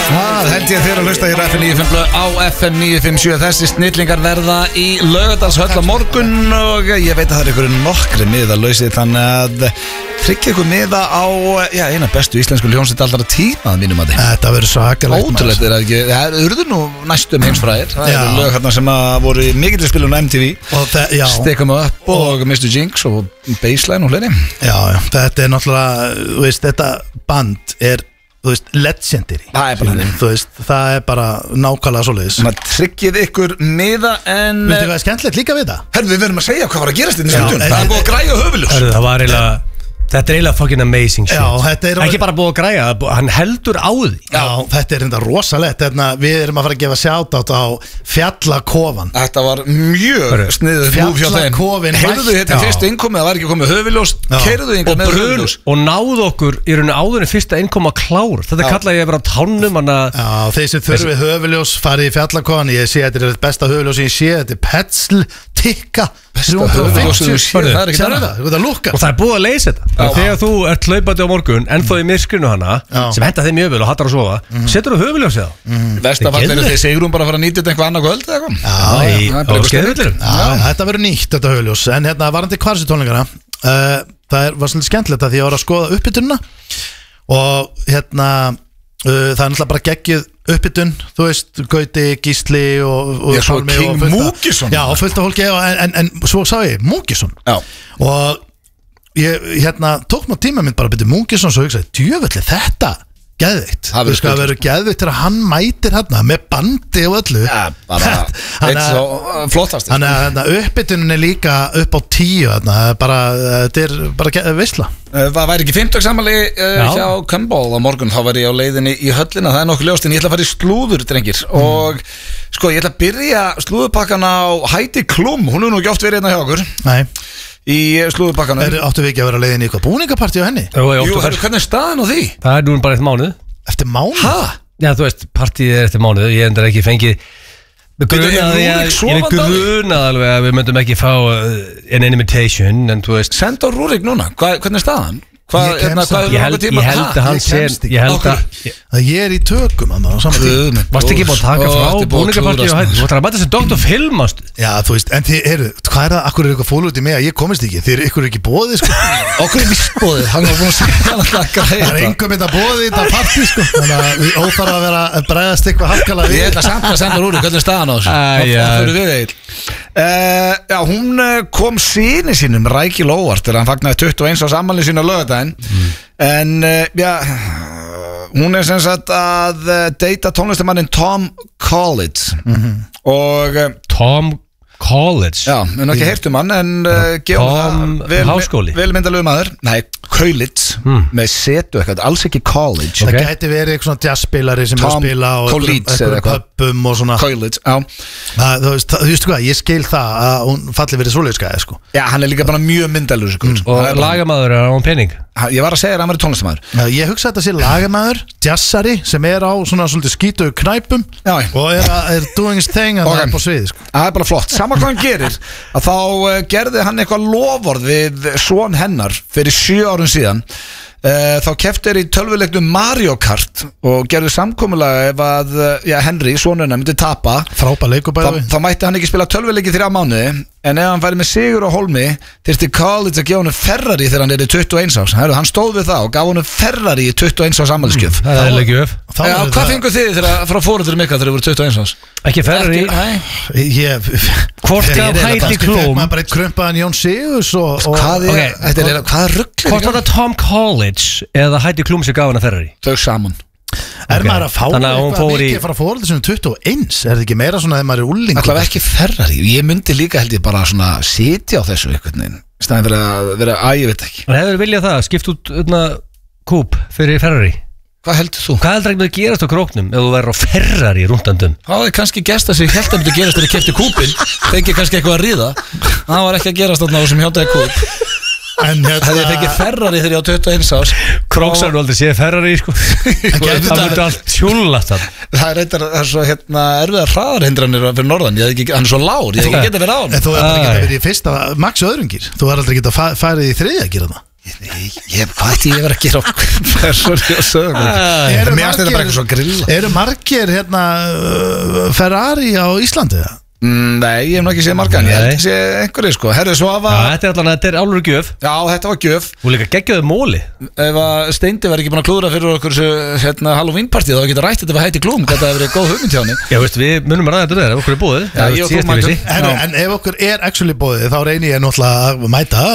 Það held ég þér að hlusta í FM 95 á FM 957. Þessi snillingar verða í Laugardalshöll á morgun og ég veit að það einhverju nokkri miða lausið, þannig að tryggja ykkur miða á eina bestu íslensku hljómsveit allra tíma að mínum að þið. Þetta verður svakalegt. Ótrúlegt er ekki, það urðu nú næstum heimsfræðir. Það eru lög hérna sem voru mikilvæg spilun á MTV, Stick 'em Up og Mr. Jinx og Baseline og fleiri. Já, þetta er náttúrulega, þú veist, þetta band er, þú veist, legendary. Það er bara þannig. Þú veist, það er bara nákvæmlega svoleiðis. Tryggið ykkur miða en Veistu hvað er skemmtilegt líka við það? Herðu, við verðum að segja hvað var að gerast í þessu stundum. Það er búið að græja höfuljós. Það var eiginlega, þetta er eiginlega fucking amazing shit. Já, þetta er ekki bara búið að græja, hann heldur á því. Já, þetta er enda rosalegt. Við erum að fara að gefa shoutout á Fjallakofan. Þetta var mjög sniðuð múf hjá þeim. Fjallakofin. Heyrðu þetta fyrsta innkomið, það var ekki komið höfuljós. Keyrðu yngar með höfuljós og náðu okkur í rauninu áður en fyrsta innkoma klár. Þetta kallaði ég að vera á tánum. Já, þeir sem þurfið höfuljós farið í Fjallakofan. Ég sé þetta er besta höfuljós sem ég sé. Þetta er Petzl Tikka. Besta höfuljós sem ég sé. Það er ekki það. Og það er búið að leysa þetta. Þegar þú ert hlaupandi á morgun ennþá í myrkrinu hana sem henda þeim mjög vel og hattar að sofa, setur þú höfuljós eða? Vestafall er þeir Sigrún bara að fara að nýta þetta eitthvað annað kvöld eða eitthvað? Þetta verður nýtt, þetta höfuljós. En hérna varandi kvarsitónleikana, það var svolítið skemmtilegt að því ég var að skoða uppbytununa og hérna það er náttúrulega bara geggjuð uppbytun, þú veist, Gauti, Gísli og svo King Múkisson. Já, og fullt af fólki en svo sá ég Múkisson og ég hérna tók maður tíma mynd bara að byrja Múkisson svo ég sagði, djöfulli þetta geðveikt, þú veist hvað verður geðveikt þegar hann mætir hérna með bandi og öllu. Já, bara eitt svo flottast. Þannig að uppbytunin er líka upp á 10 þetta er bara veisla. Það væri ekki 50 sammæli hjá Kumball á morgun, þá var ég á leiðinni í höllina, það er nokkuð ljóst, en ég ætla að fara í slúður, drengir, og sko, ég ætla að byrja slúðupakkan á Heidi Klum, hún er nú ekki oft verið hérna hjá okkur. Nei. Í slúðupakkanum. Áttu við ekki að vera leiðinni í eitthvað búningapartí á henni? Jú, hvernig er staðan á því? Það er nú bara eftir mánuð. Eftir mánuð? Hæ? Já, þú veist, partíð er eftir mánuð, ég endar ekki fengið. Ég grunað alveg að við myndum ekki fá an invitation, en þú veist. Senda á Rúrik núna, hvernig er staðan? Ég held að hann sé ég er í tökum varst ekki búin að taka frá búningapartí og hætti, þú ætlar að mæta þessi Dr. Film já, þú veist, en þið eru, hvað er það, akkur er eitthvað fólk út í mig að ég komist ekki, þið eru ykkur ekki bóðið sko. Okkur er vist bóðið, hann var búin að segja það er engum mynd að bóðið í þetta partí sko. Þannig að við óþarf að vera að bregðast eitthvað harkala við. Ég ætla samt að senda Rúrik, hvernig er staðan á þessu? Já, hún kom syni sínum rækil óvart þegar hann fagnaði 21 árs afmæli sínu á laugardaginn. En já, hún er sem sagt að deyta tónlistamannin Tom College og Tom College? Já, við erum ekki heyrt um hann en Tom Háskóli? Velmyndalögu maður, nei, College með setu eitthvað, alls ekki College. Það gæti verið eitthvað svona jazzspilari sem er að spila og eitthvað pubum og svona College, já. Þú veist hvað, ég skil það að hún falli verið svoleiðskæði sko. Já, hann er líka bara mjög myndalur og lagamaður er á hann pening. Ég var að segja að hann var tónlistamæður. Ég hugsa að þetta sé lagamaður, jazzari sem er á svona svolítið skítuðu knæpum og er doing his thing að það er på sviði sko. Það er bara flott. Sama hvað hann gerir, að þá gerði hann eitthvað loforð við son hennar fyrir 7 árum síðan. Þá keppti í tölvuleiknum Mario Kart og gerði samkomulega ef að Henry, sonuna, myndi tapa frábær leikur bæði þá mætti hann ekki spila tölvuleiki 3 mánuði en ef hann færi með sigur á hólmi þyrfti College að gefa honum Ferrari þegar hann er í 21 árs. Hann stóð við það og gaf honum Ferrari í 21 árs afmælisgjöf. Það er ekki öf. Hvað fengur þið frá foreldrum ykkar þegar þið voru 21 árs? Ekki Ferrari. Hvort gaf Heidi Klum maður bara eitt krumpaðan Jón Sigurs og hvað er rugglir? Hvort var það Tom College eða Heidi Klum sem gaf hana Ferrari? Þau saman. Maður að fá eitthvað mikið frá foreldrum sem 21? Er þetta ekki meira svona þegar maður er úlingur? Allavega ekki Ferrari. Ég myndi líka held ég bara svona sitja á þessu einhvern veginn í staðinn fyrir að vera, ég veit ekki. En hefur viljað það, skipt út kúp fyrir Ferrari? Hvað heldur þú? Hvað heldur ekki að gerast á króknum ef þú verður á Ferrari rúndandum? Það er kannski gest að sig held að myndi gerast þegar ég keypti kúpinn. Fengi kannski eitthvað að ríða. Það var ekki að gerast þarna á sem hjóndaði kúp. En hefði ég fengið Ferrari þegar ég á 21 árs. Króksar nú aldrei séð Ferrari sko. Það myndi allt tjúllast það. Það er svo erfiðar hraðarhindranir fyrir norðan. Hann er svo lár, ég hef ekki getað verið á hann. En þú hefði aldrei getað verið í fyrsta Max Öðrungir. Þú hefði aldrei getað farið í þriðja að gera það. Hvað ætti ég verið að gera Sorry og sögum Mér finnst þetta bara eitthvað svo grill Eru margir Ferrari á Íslandi? Nei, ég hef náttúrulega ekki séð marga en ég held að sé einhverju sko Herðu svo að Þetta er álur gjöf Já, þetta var gjöf Og líka geggjöðu móli Ef að Steindi var ekki búin að klúðra fyrir okkur Halloween-partíð þá geta rætt þetta var hætti glúm Þetta hefur verið góð hugmynd hjá henni Já, veist, við munum að ræða þetta ef okkur er búið En ef okkur er actually búið þá reynir ég náttúrulega að mæta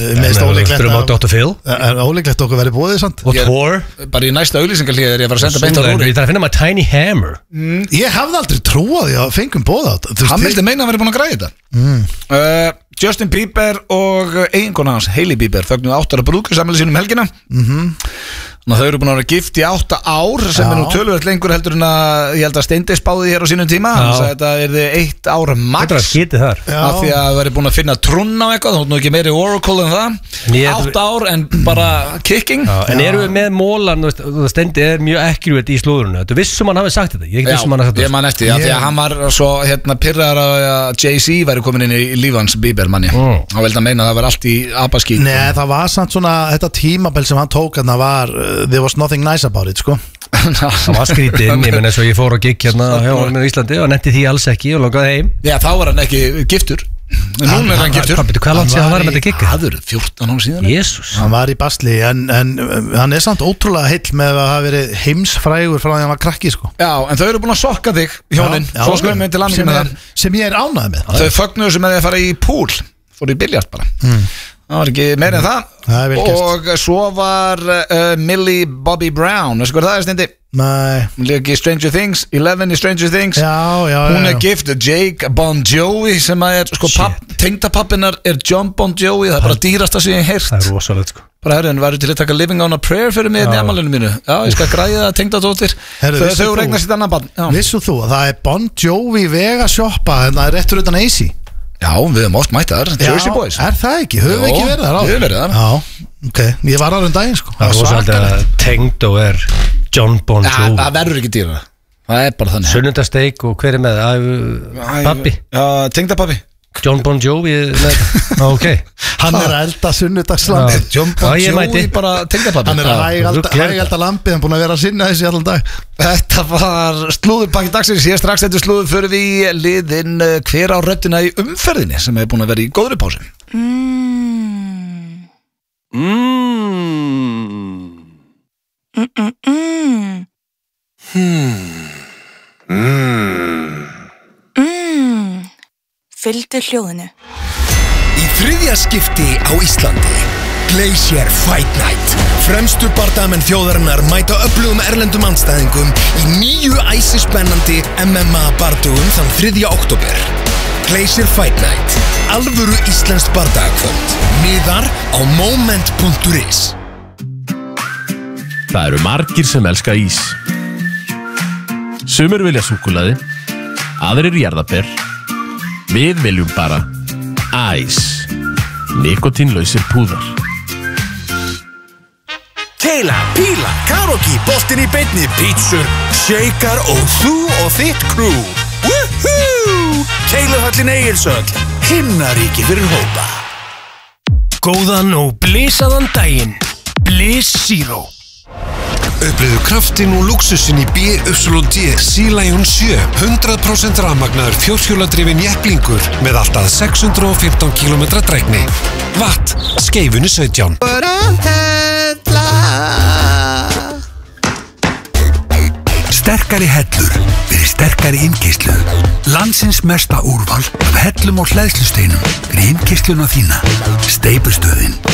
Ólíklegt okkur verið búið Bara í næsta auglýsingarlíð er ég að fara að senda beint á Rúri Ég þarf að finna maður Tiny Hammer Ég hafði aldrei trúað ég að fengum búið á þetta Hann vildi meina að vera búin að græða þetta Justin Bieber og eiginkona hans Hailey Bieber fögnuðu 8 ára brúðkaupsafmæli sínum helgina Þannig að þau eru búin að vera gift í 8 ár sem er nú töluvert lengur heldur en að ég held að Steindi spáði hér á sínum tíma þannig að þetta er 1 ár max Þetta er skítið þar af því að það er búin að finna trúnna á eitthvað þá er nú ekki meiri oracle en það 8 ár en bara kicking En eru við með mólan Steindi er mjög accurate í slúðurinu Þú vissum hann hafi sagt þetta Ég vissum hann ég man eftir því að hann var svo pirraðar að Jay-Z væri komin inn í lífans Bieber manni þá vildi að meina að það var allt í abaskít Nei, það var samt svona þetta tímabil sem hann tók hérna var there was nothing nice about it, sko Það var skrítinn, ég menn eins og ég fór á gig hérna hjá með Íslandi og netti því alls ekki og langaði heim Já, þá var hann ekki giftur Núna er hann giftur Hvað langt séð hann var með þetta gig? Það eru 14 ára síðan Jésús Hann var í basli, en hann er samt ótrúlega heill með að hafa verið heimsfrægur frá því að hann var krakki, sko Já, en þau eru búin að sokka þig, hjónin Svo skulum við til landingi með það Sem ég er ánægð með Þau fögnuðu sem með því að fara í pool Fóru í biljart bara Það var ekki meira en það Og svo var Millie Bobby Brown Veistu hvað það er, Steindi? Nei Líka í Stranger Things 11 í Stranger Things Já Hún er gift Jake Bon Jovi sem er sko tengdapappinar er John Bon Jovi það er bara dýrasta sem ég hef heyrt Það er rosalegt sko Bara herrinn, væri til að taka Living on a Prayer fyrir mig í amalinu mínu Já, ég skal græða það tengdatóttir Þau regna sitt annan barn Vissu þú að það er Bon Jovi vega shoppa en það er réttur utan AC Já, við höfum oft mætt þar, Jersey Boys Er það ekki? Höfum við ekki verið þar á? Við höfum verið þar Já, ok, ég var ára daginn sko Það er rosalega að tengd og er John Bon Jovi Það verður ekki dýra Það er bara þannig Sunnundasteik og hver er með Pappi Já, tengdapappi John Bon Jovi Ok Hann er að elda sunnudagslambi John Bon Jovi bara tengdapappi Hann er að hægalda lambi Hann er búin að vera að sinna þessi allan dag Þetta var slúðurpakki dagsins Ég strax þetta slúður fyrir við liðin hver á röddina í umferðinni sem hefur búin að vera í góðri pásu Fylgdu hljóðinu. Í 3. skipti á Íslandi Glacier Fight Night Fremstu bardamenn þjóðarinnar mæta öflugum erlendum andstæðingum í 9 æsispennandi MMA bardugum þann 3. október Glacier Fight Night Alvöru íslenskt bardagakvöld Miðar á moment.is Það eru margir sem elska ís Sumir vilja súkkulaði Aðrir jarðarber Við viljum bara æs Nikotínlausir púðar Keila, píla, karaoke, boltinn í beinni Pítsur, shaker og þú og þitt crew Woohoo! Keilahöllin Egilshöll Himnaríki fyrir hópa Góðan og blísaðan daginn Bliss Zero Upplifðu kraftinn og lúksusinn í BYD Sea Lion 7 100% rafmagnaður fjórhjóladrifinn jepplingur með alltaf 615 km drægni Watt, skeifunni 17 Sterkari hellur fyrir sterkari innkeyrslu Landsins mesta úrval af hellum og hleðslusteinum fyrir innkeysluna þína Steypustöðin